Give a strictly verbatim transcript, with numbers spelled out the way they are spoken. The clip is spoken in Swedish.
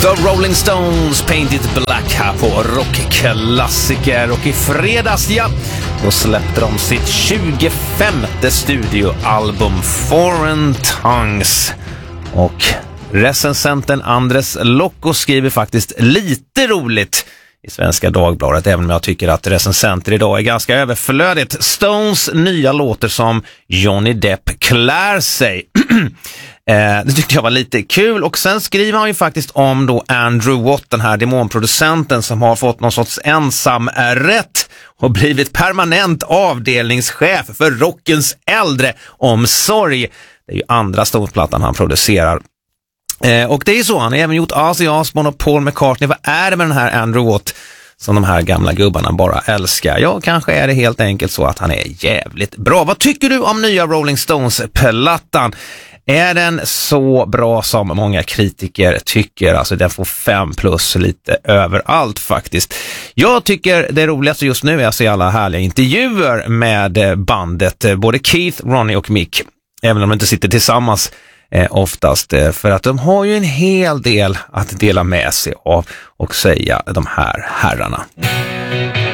The Rolling Stones, Painted Black här på rockklassiker. Och i fredags, ja, då släppte de sitt tjugofemte studioalbum Foreign Tongues. Och recensenten Andres Lokko skriver faktiskt lite roligt i Svenska Dagbladet, även om jag tycker att recensenter idag är ganska överflödigt. Stones nya låter som Johnny Depp klär sig. eh, det tyckte jag var lite kul. Och sen skriver han ju faktiskt om då Andrew Watt, den här demonproducenten som har fått någon sorts ensamrätt och blivit permanent avdelningschef för rockens äldre omsorg. Det är ju andra Stones-plattan han producerar. Eh, och det är ju så, han har även gjort Ozzy Osbourne och Paul McCartney. Vad är det med den här Andrew Watt som de här gamla gubbarna bara älskar? Ja, kanske är det helt enkelt så att han är jävligt bra. Vad tycker du om nya Rolling Stones-plattan? Är den så bra som många kritiker tycker? Alltså den får fem plus lite överallt faktiskt. Jag tycker det roligaste just nu är att se alla härliga intervjuer med bandet, både Keith, Ronnie och Mick. Även om de inte sitter tillsammans eh, oftast. Eh, för att de har ju en hel del att dela med sig av och säga de här herrarna.